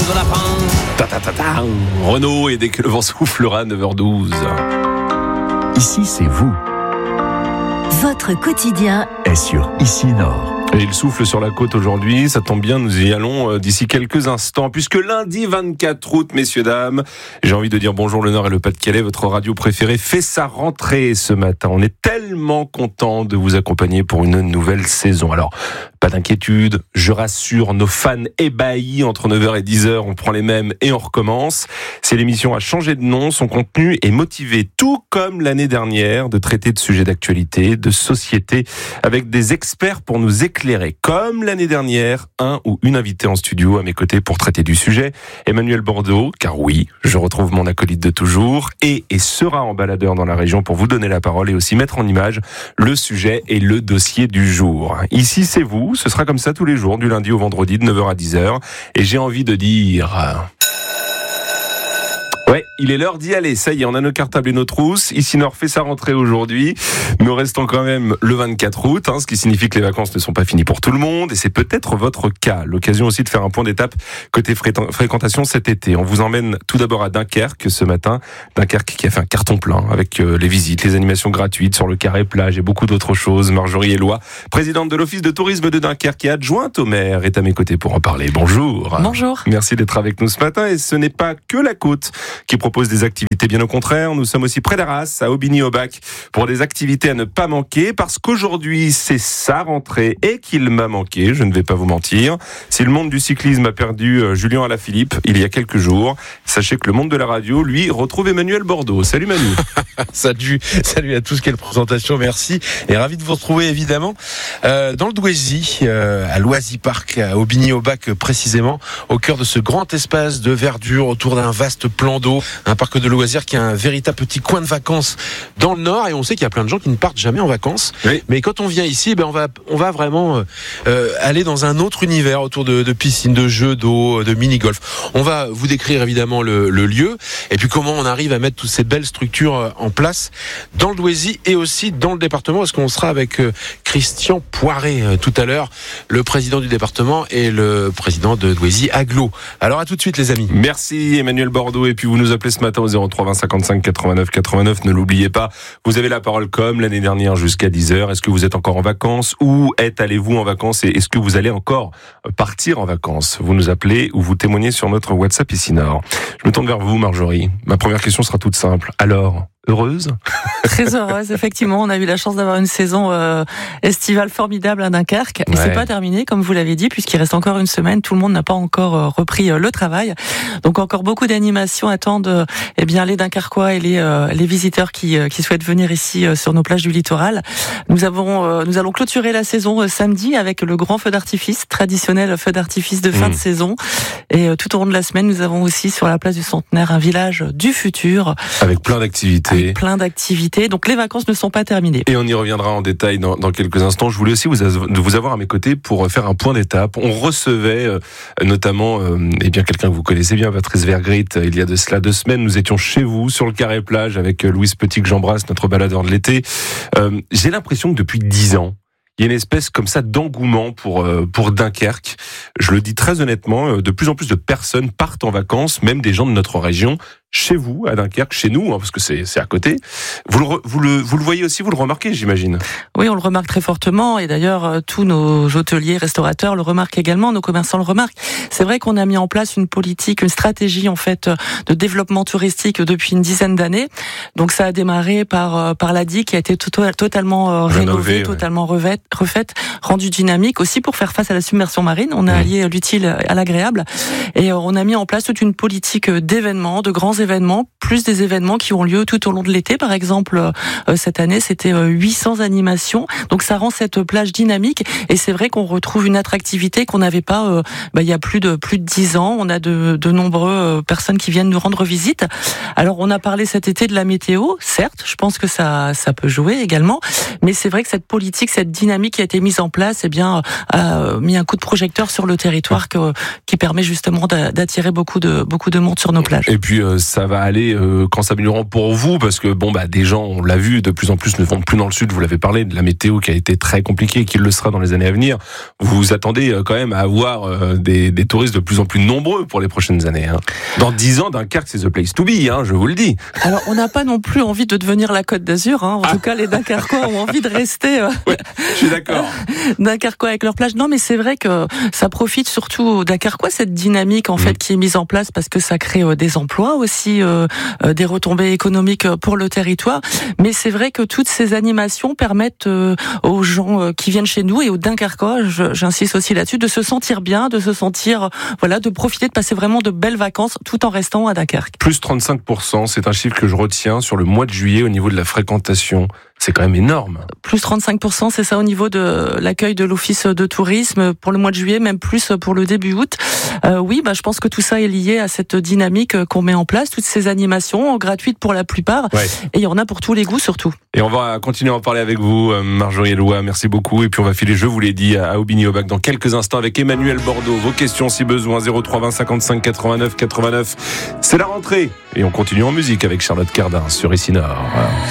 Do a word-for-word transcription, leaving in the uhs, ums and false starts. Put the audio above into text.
de lapin. Ta ta ta ta. Renaud, et dès que le vent soufflera, neuf heures douze. Ici, c'est vous. Votre quotidien est sur Ici Nord. Et il souffle sur la côte aujourd'hui, ça tombe bien, nous y allons d'ici quelques instants, puisque lundi vingt-quatre août, messieurs, dames, j'ai envie de dire bonjour, le Nord et le Pas-de-Calais, votre radio préférée fait sa rentrée ce matin. On est tellement content de vous accompagner pour une nouvelle saison. Alors, pas d'inquiétude, je rassure nos fans ébahis, entre neuf heures et dix heures, on prend les mêmes et on recommence. C'est l'émission a changé de nom, son contenu est motivé, tout comme l'année dernière, de traiter de sujets d'actualité, de société, avec des experts pour nous éclairer. Comme l'année dernière, un ou une invitée en studio à mes côtés pour traiter du sujet. Emmanuel Bordeaux, car oui, je retrouve mon acolyte de toujours, et, et sera en baladeur dans la région pour vous donner la parole et aussi mettre en image le sujet et le dossier du jour. Ici, c'est vous, ce sera comme ça tous les jours, du lundi au vendredi de neuf heures à dix heures. Et j'ai envie de dire... Ouais, il est l'heure d'y aller. Ça y est, on a nos cartables et nos trousses. Ici Nord fait sa rentrée aujourd'hui. Nous restons quand même le vingt-quatre août, hein, ce qui signifie que les vacances ne sont pas finies pour tout le monde. Et c'est peut-être votre cas. L'occasion aussi de faire un point d'étape côté fréquentation cet été. On vous emmène tout d'abord à Dunkerque ce matin. Dunkerque qui a fait un carton plein avec euh, les visites, les animations gratuites sur le carré plage et beaucoup d'autres choses. Marjorie Eloi, présidente de l'Office de tourisme de Dunkerque et adjointe au maire, est à mes côtés pour en parler. Bonjour. Bonjour. Merci d'être avec nous ce matin. Et ce n'est pas que la côte qui propose des activités, bien au contraire. Nous sommes aussi près d'Arras, à Aubigny-au-Bac, pour des activités à ne pas manquer, parce qu'aujourd'hui, c'est sa rentrée et qu'il m'a manqué, je ne vais pas vous mentir. Si le monde du cyclisme a perdu Julien Alaphilippe il y a quelques jours, sachez que le monde de la radio, lui, retrouve Emmanuel Bordeaux. Salut Manu. Salut, salut à tous, quelle présentation, merci. Et ravi de vous retrouver évidemment euh, dans le Douaisis, euh, à Loisy Park, à Aubigny-au-Bac précisément, au cœur de ce grand espace de verdure autour d'un vaste plan d'eau. Un parc de loisirs qui a un véritable petit coin de vacances dans le Nord, et on sait qu'il y a plein de gens qui ne partent jamais en vacances. Oui. Mais quand on vient ici, ben on va on va vraiment euh, aller dans un autre univers autour de, de piscines, de jeux d'eau, de mini-golf. On va vous décrire évidemment le, le lieu et puis comment on arrive à mettre toutes ces belles structures en place dans le Douaisis et aussi dans le département. Est-ce qu'on sera avec Christian Poiré tout à l'heure, le président du département et le président de Douaisis Agglo. Alors à tout de suite les amis. Merci Emmanuel Bordeaux, et puis vous nous appelez ce matin au zéro trois vingt cinquante-cinq quatre-vingt-neuf quatre-vingt-neuf. Ne l'oubliez pas, vous avez la parole comme l'année dernière jusqu'à dix heures. Est-ce que vous êtes encore en vacances? Où êtes allez-vous en vacances? Et est-ce que vous allez encore partir en vacances? Vous nous appelez ou vous témoignez sur notre WhatsApp Ici Nord. Je me tourne vers vous Marjorie. Ma première question sera toute simple. Alors, heureuse? Très heureuse, effectivement. On a eu la chance d'avoir une saison euh, estivale formidable à Dunkerque. Et ouais. C'est pas terminé, comme vous l'avez dit, puisqu'il reste encore une semaine. Tout le monde n'a pas encore euh, repris euh, le travail. Donc encore beaucoup d'animations attendent euh, eh bien, les Dunkerquois et les, euh, les visiteurs qui, euh, qui souhaitent venir ici euh, sur nos plages du littoral. Nous, avons, euh, nous allons clôturer la saison euh, samedi avec le grand feu d'artifice, traditionnel feu d'artifice de fin mmh. de saison. Et euh, tout au long de la semaine, nous avons aussi sur la place du Centenaire un village du futur. Avec plein d'activités. Avec plein d'activités. Donc les vacances ne sont pas terminées. Et on y reviendra en détail dans, dans quelques instants. Je voulais aussi vous, vous avoir à mes côtés pour faire un point d'étape. On recevait euh, notamment euh, eh bien quelqu'un que vous connaissez bien, Patrice Vergrit. Il y a de cela deux semaines, nous étions chez vous sur le carré plage avec Louise Petit que j'embrasse, notre baladeur de l'été. Euh, j'ai l'impression que depuis dix ans, il y a une espèce comme ça d'engouement pour euh, pour Dunkerque. Je le dis très honnêtement, de plus en plus de personnes partent en vacances, même des gens de notre région, chez vous, à Dunkerque, chez nous, hein, parce que c'est c'est à côté. Vous le vous le vous le voyez aussi, vous le remarquez, j'imagine. Oui, on le remarque très fortement, et d'ailleurs euh, tous nos hôteliers, restaurateurs le remarquent également, nos commerçants le remarquent. C'est vrai qu'on a mis en place une politique, une stratégie en fait de développement touristique depuis une dizaine d'années. Donc ça a démarré par par l'A D I qui a été to- totalement euh, rénovée, Rénové, totalement ouais. refaite, refaite, rendue dynamique aussi pour faire face à la submersion marine. On a mmh. allié l'utile à l'agréable, et euh, on a mis en place toute une politique d'événements, de grands événements, plus des événements qui ont lieu tout au long de l'été. Par exemple, euh, cette année, c'était euh, huit cents animations. Donc ça rend cette plage dynamique, et c'est vrai qu'on retrouve une attractivité qu'on n'avait pas euh, bah, il y a plus de plus de dix ans. On a de, de nombreuses euh, personnes qui viennent nous rendre visite. Alors on a parlé cet été de la météo, certes, je pense que ça ça peut jouer également, mais c'est vrai que cette politique, cette dynamique qui a été mise en place, eh bien a mis un coup de projecteur sur le territoire que, qui permet justement d'attirer beaucoup de beaucoup de monde sur nos plages. Et puis euh, ça va aller euh, qu'en s'améliorant pour vous, parce que bon bah des gens, on l'a vu, de plus en plus ne vont plus dans le sud. Vous l'avez parlé de la météo qui a été très compliquée, qui le sera dans les années à venir. Vous vous attendez euh, quand même à avoir euh, des, des touristes de plus en plus nombreux pour les prochaines années. Hein. Dans dix ans, Dunkerque, c'est the place to be, hein, je vous le dis. Alors, on n'a pas non plus envie de devenir la Côte d'Azur. Hein. En ah. tout cas, les Dunkerquois ont envie de rester. Euh, ouais, je suis d'accord. Dunkerquois avec leur plage. Non, mais c'est vrai que ça profite surtout aux Dunkerquois, cette dynamique en mmh. fait qui est mise en place, parce que ça crée euh, des emplois aussi, euh, euh, des retombées économiques pour le territoire. Mais c'est vrai que toutes ces animations permettent euh, aux gens euh, qui viennent chez nous et aux Dunkerquois, je, j'insiste aussi là-dessus, de se sentir bien, de se sentir, voilà, de profiter, de passer vraiment de belles vacances tout en restant à Dunkerque. Plus trente-cinq pour cent, c'est un chiffre que je retiens sur le mois de juillet au niveau de la fréquentation. C'est quand même énorme. Plus trente-cinq pour cent, c'est ça au niveau de l'accueil de l'office de tourisme pour le mois de juillet, même plus pour le début août. Euh, oui, bah, je pense que tout ça est lié à cette dynamique qu'on met en place, toutes ces animations gratuites pour la plupart. Ouais. Et il y en a pour tous les goûts surtout. Et on va continuer à en parler avec vous, Marjorie Eloi. Merci beaucoup. Et puis on va filer, je vous l'ai dit, à Aubigny-au-Bac dans quelques instants avec Emmanuel Bordeaux. Vos questions si besoin, zéro trois vingt cinquante-cinq quatre-vingt-neuf quatre-vingt-neuf. C'est la rentrée. Et on continue en musique avec Charlotte Cardin sur Ici Nord.